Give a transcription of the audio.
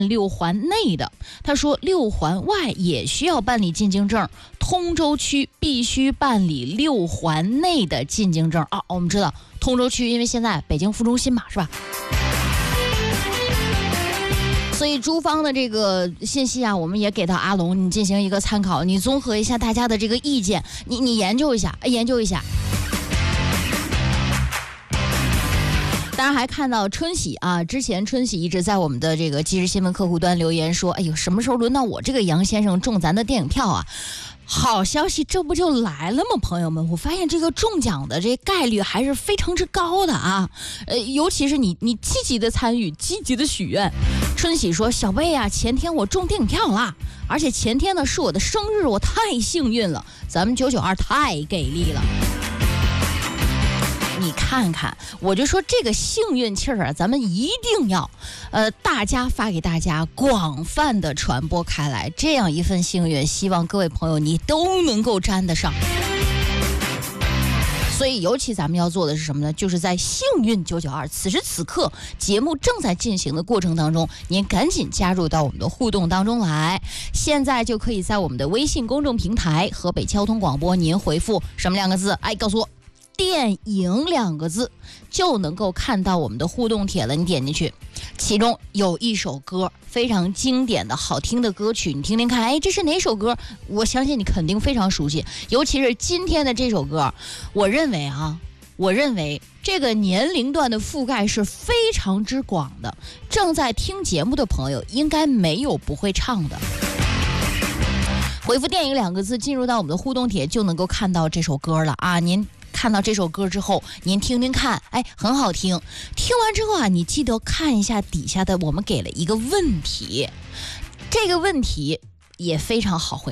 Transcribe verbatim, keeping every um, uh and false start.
六环内的，他说六环外也需要办理进京证，通州区必须办理六环内的进京证啊。我们知道通州区因为现在北京副中心嘛，是吧？所以诸方的这个信息啊，我们也给到阿龙，你进行一个参考，你综合一下大家的这个意见，你你研究一下，研究一下。当然还看到春喜啊，之前春喜一直在我们的这个即时新闻客户端留言说，哎呦，什么时候轮到我这个杨先生中咱的电影票啊？好消息，这不就来了吗？朋友们，我发现这个中奖的这概率还是非常之高的啊！呃，尤其是你你积极的参与，积极的许愿。春喜说，小贝啊，前天我中电影票啦，而且前天呢是我的生日，我太幸运了，咱们九九二太给力了。你看看，我就说这个幸运气儿啊，咱们一定要，呃，大家发给大家，广泛的传播开来。这样一份幸运，希望各位朋友你都能够沾得上。所以，尤其咱们要做的是什么呢？就是在幸运九九二此时此刻节目正在进行的过程当中，您赶紧加入到我们的互动当中来。现在就可以在我们的微信公众平台河北交通广播，您回复什么两个字？哎，告诉我。电影两个字就能够看到我们的互动帖了，你点进去，其中有一首歌非常经典的好听的歌曲，你听听看，哎，这是哪首歌？我相信你肯定非常熟悉，尤其是今天的这首歌，我认为啊，我认为这个年龄段的覆盖是非常之广的，正在听节目的朋友应该没有不会唱的。回复电影两个字进入到我们的互动帖就能够看到这首歌了啊，您看到这首歌之后，您听听看，哎，很好听。听完之后啊，你记得看一下底下的，我们给了一个问题，这个问题也非常好回答。